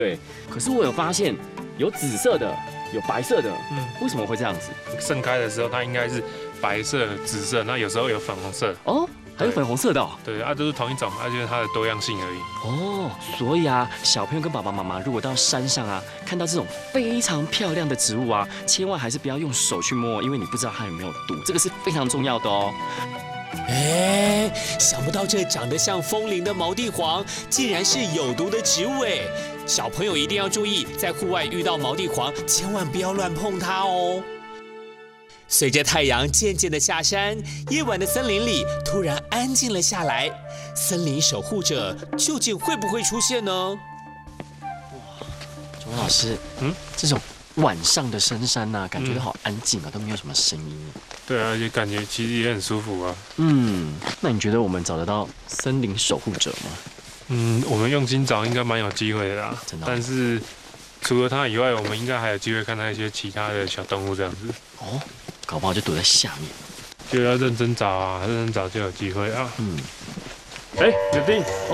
对，可是我有发现有紫色的，有白色的，为什么会这样子？ 盛开的时候它应该是白色、紫色，那有时候有粉红色。 哦，还有粉红色的哦。 对啊，都是同一种，就是它的多样性而已。 哦，所以啊，小朋友跟爸爸妈妈如果到山上啊，看到这种非常漂亮的植物啊，千万还是不要用手去摸，因为你不知道它有没有毒，这个是非常重要的哦。 哎，想不到这长得像风铃的毛地黄，竟然是有毒的植物哎！小朋友一定要注意，在户外遇到毛地黄，千万不要乱碰它哦。随着太阳渐渐的下山，夜晚的森林里突然安静了下来。森林守护者究竟会不会出现呢？ 哇，钟老师，这种晚上的深山呐，感觉都好安静啊，都没有什么声音。 对啊，也感觉其实也很舒服啊。 那你觉得我们找得到森林守护者吗？ 我们用心找应该蛮有机会的啦。 真的。 但是除了它以外，我们应该还有机会看到一些其他的小动物这样子。 哦，搞不好就躲在下面。 就要认真找啊，认真找就有机会啊。有定哦。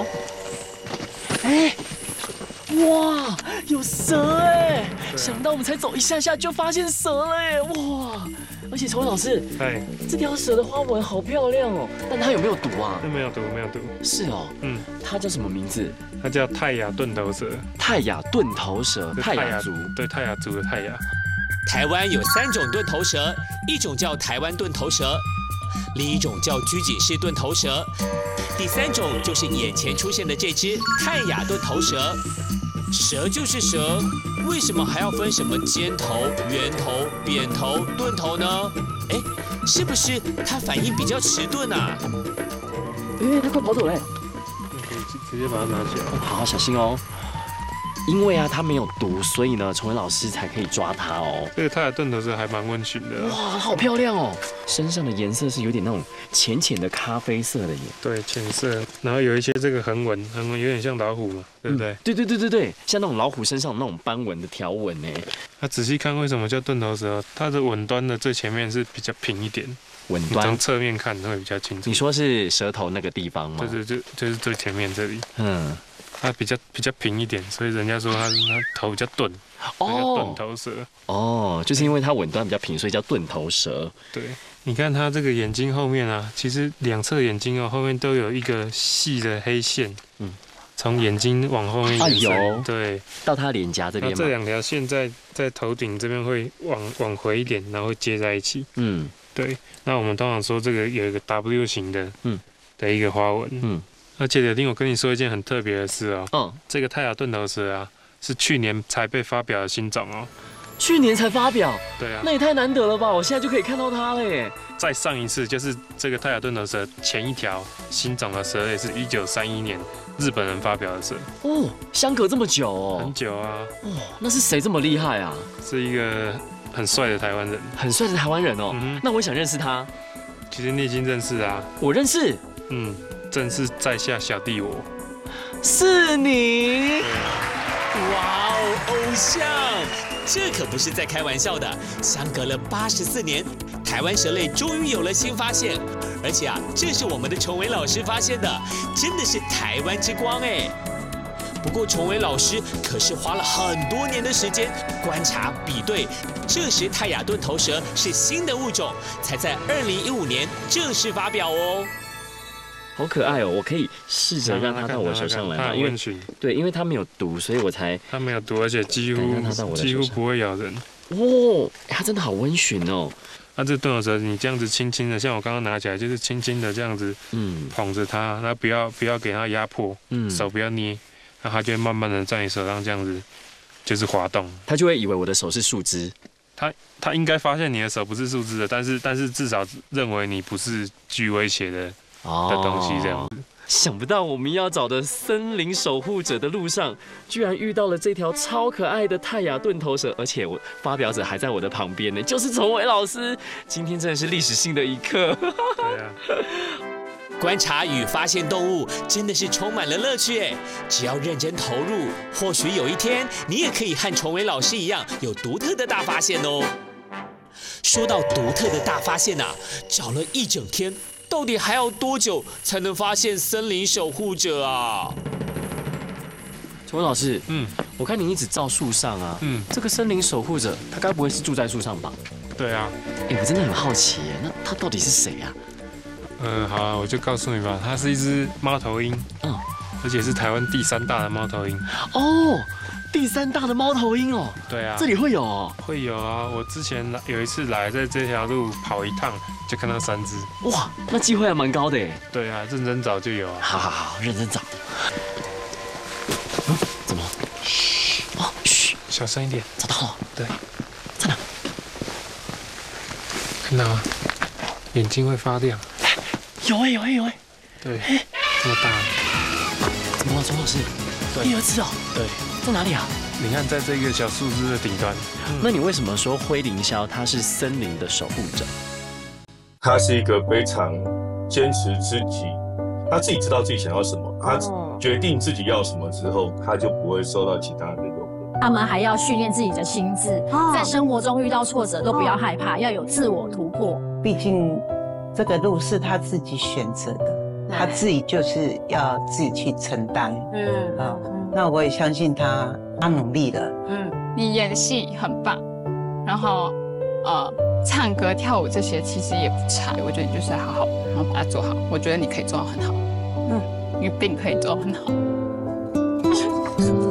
哇，有蛇哎！想到我们才走一下下就发现蛇了哎！哇，而且崇文老师，这条蛇的花纹好漂亮哦，但它有没有毒啊？ 没有毒，没有毒。 是哦，它叫什么名字？ 它叫泰雅盾头蛇。 泰雅盾头蛇，泰雅族。 对，泰雅族的泰雅。 台湾有3种盾头蛇，一种叫台湾盾头蛇，另一种叫居井式盾头蛇，第3种就是眼前出现的这只泰雅盾头蛇。蛇就是蛇，为什么还要分什么尖头、圆头、扁头、钝头呢？哎，是不是它反应比较迟钝啊？ 它快跑走嘞！ 可以直接把它拿起来。 好，小心哦。因为啊，它没有毒，所以呢，崇文老师才可以抓它哦。 这个泰雅盾头蛇还蛮温驯的。 哇，好漂亮哦！身上的颜色是有点那种浅浅的咖啡色的耶。 对，浅色，然后有一些这个横纹有点像老虎嘛，对不对？ 对，像那种老虎身上那种斑纹的条纹呢。 那仔细看，为什么叫盾头蛇？它的吻端的最前面是比较平一点。 吻端从侧面看会比较清楚。 你说是舌头那个地方吗？ 对，就是最前面这里。它比较平一点，所以人家说它头比较钝，叫盾头蛇。 哦，就是因为它吻端比较平，所以叫盾头蛇。 对，你看它这个眼睛后面啊，其实两侧眼睛后面都有一个细的黑线，从眼睛往后面延伸，对， 到它脸颊这边嘛。 这2条线在头顶这边会往回一点，然后会接在一起。对。那我们通常说这个有一个 W 型的，的一个花纹。而且柳丁，我跟你说一件很特别的事哦。这个泰雅盾头蛇啊，是去年才被发表的新种哦。 去年才发表？ 对啊。 那也太难得了吧！我现在就可以看到它了耶。 再上一次就是这个泰雅盾头蛇前一条新种的蛇类是1931年日本人发表的蛇。哦， 相隔这么久哦。 很久啊。 那是谁这么厉害啊？ 是一个很帅的台湾人。 很帅的台湾人哦。那我想认识他。 其实你已经认识啊。 我认识。 正是在下小弟我。 是你？ 哇哦，偶像！这可不是在开玩笑的。相隔了84年，台湾蛇类终于有了新发现，而且啊，这是我们的崇伟老师发现的，真的是台湾之光哎。不过崇伟老师可是花了很多年的时间观察比对，这时泰雅盾头蛇是新的物种，才在2015年正式发表哦。 好可爱哦！我可以试着让它到我手上来吗？因为它没有毒，所以我才。 它没有毒，而且几乎不会咬人。 哦，它真的好温驯哦。 那这盾头蛇，你这样子轻轻的，像我刚刚拿起来，就是轻轻的这样子，捧着它，那不要给它压迫，手不要捏，那它就会慢慢的在你手上这样子，就是滑动。 它就会以为我的手是树枝。 它应该发现你的手不是树枝的，但是至少认为你不是具威胁的东西这样子。 想不到我们要找的森林守护者的路上，居然遇到了这条超可爱的泰雅盾头蛇，而且发表者还在我的旁边呢，就是崇伟老师。今天真的是历史性的一刻。 对啊。 观察与发现动物真的是充满了乐趣哎！只要认真投入，或许有一天你也可以和崇伟老师一样有独特的大发现哦。说到独特的大发现啊，找了一整天，到底还要多久才能发现森林守护者啊？ 崇文老师， 我看你一直照树上啊，这个森林守护者，他该不会是住在树上吧？ 对啊。 我真的很好奇耶，那他到底是谁啊？ 好啊，我就告诉你吧，它是一只猫头鹰，而且是台湾第3大的猫头鹰。 哦，第3大的猫头鹰哦。 对啊， 这里会有哦。 会有啊，我之前有一次来，在这条路跑一趟，就看到3只。 哇，那机会还蛮高的耶。 对啊，认真找就有啊。 好，认真找。怎么？嘘，嘘， 小声一点。 找到了。 对， 在哪？ 看到吗？眼睛会发亮。 有哎。 对，这么大。 怎么了，钟老师？ 第 2只哦。 对， 在哪里啊？ 你看，在这个小树枝的顶端。 那你为什么说灰林鸮它是森林的守护者？ 他是一个非常坚持自己，他自己知道自己想要什么，他决定自己要什么之后，他就不会受到其他人的诱惑。 他们还要训练自己的心智，在生活中遇到挫折都不要害怕，要有自我突破。 毕竟这个路是他自己选择的，他自己就是要自己去承担。那我也相信他努力了。 你演戏很棒，然后唱歌跳舞这些其实也不差。我觉得你就是要好好，然后把它做好。我觉得你可以做到很好。你一定可以做到很好。